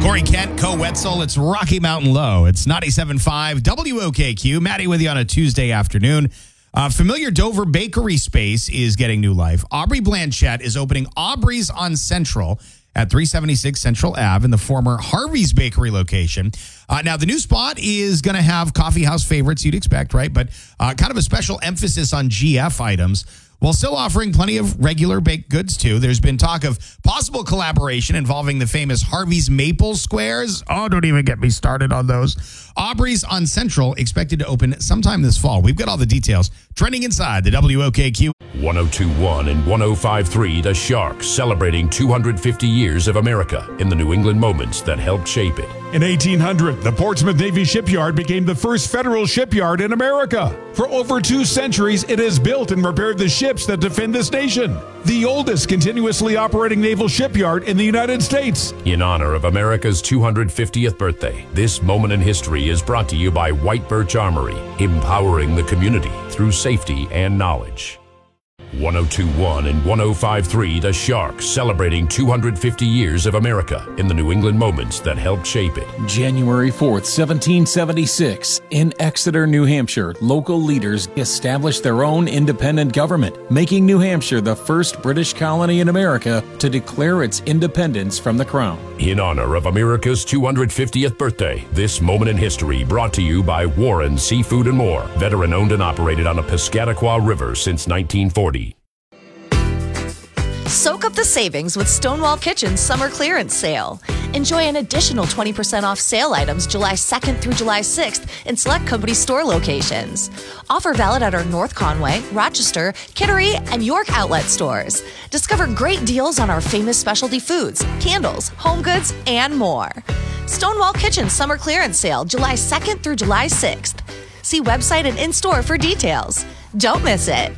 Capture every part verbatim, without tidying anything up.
Corey Kent, Co Wetzel. It's Rocky Mountain Low. It's ninety-seven point five W O K Q. Maddie with you on a Tuesday afternoon. Uh, familiar Dover bakery space is getting new life. Aubrey Blanchette is opening Aubrey's on Central at three seventy-six Central Ave in the former Harvey's Bakery location. Uh, now, the new spot is going to have coffee house favorites you'd expect, right? But uh, kind of a special emphasis on G F items, while still offering plenty of regular baked goods, too. There's been talk of possible collaboration involving the famous Harvey's Maple Squares. Oh, don't even get me started on those. Aubrey's on Central, expected to open sometime this fall. We've got all the details trending inside the W O K Q. one oh two point one and one oh five point three The Shark, celebrating two hundred fifty years of America in the New England moments that helped shape it. In eighteen hundred, the Portsmouth Navy Shipyard became the first federal shipyard in America. For over two centuries, it has built and repaired the ships that defend this nation. The oldest continuously operating naval shipyard in the United States. In honor of America's two hundred fiftieth birthday, this moment in history is brought to you by White Birch Armory, empowering the community through safety and knowledge. one oh two point one and one oh five point three The Shark, celebrating two hundred fifty years of America in the New England moments that helped shape it. January fourth, seventeen seventy-six, in Exeter, New Hampshire, local leaders established their own independent government, making New Hampshire the first British colony in America to declare its independence from the Crown. In honor of America's two hundred fiftieth birthday, this moment in history brought to you by Warren Seafood and More, veteran owned and operated on the Piscataqua River since nineteen forty. Soak up the savings with Stonewall Kitchen's summer clearance sale. Enjoy an additional twenty percent off sale items July second through July sixth in select company store locations. Offer valid at our North Conway, Rochester, Kittery, and York outlet stores. Discover great deals on our famous specialty foods, candles, home goods, and more. Stonewall Kitchen's summer clearance sale July second through July sixth. See website and in-store for details. Don't miss it.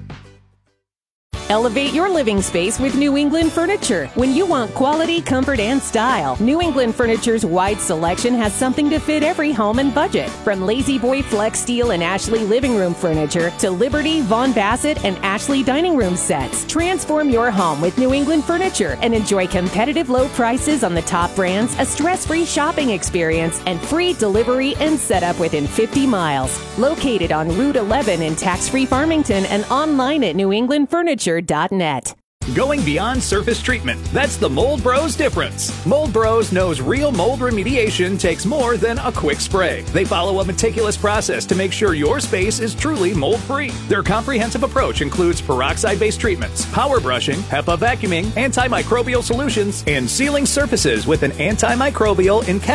Elevate your living space with New England Furniture. When you want quality, comfort, and style, New England Furniture's wide selection has something to fit every home and budget. From Lazy Boy Flex Steel and Ashley living room furniture to Liberty, Von Bassett, and Ashley dining room sets. Transform your home with New England Furniture and enjoy competitive low prices on the top brands, a stress-free shopping experience, and free delivery and setup within fifty miles. Located on Route eleven in tax-free Farmington and online at new england furniture dot net. Going beyond surface treatment. That's the Mold Bros difference. Mold Bros knows real mold remediation takes more than a quick spray. They follow a meticulous process to make sure your space is truly mold-free. Their comprehensive approach includes peroxide-based treatments, power brushing, HEPA vacuuming, antimicrobial solutions, and sealing surfaces with an antimicrobial encapsulation